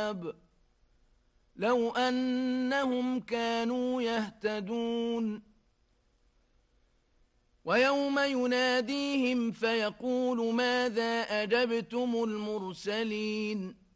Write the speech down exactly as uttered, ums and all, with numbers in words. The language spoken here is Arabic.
الثواب لو أنهم كانوا يهتدون ويوم يناديهم فيقول ماذا أجبتم المرسلين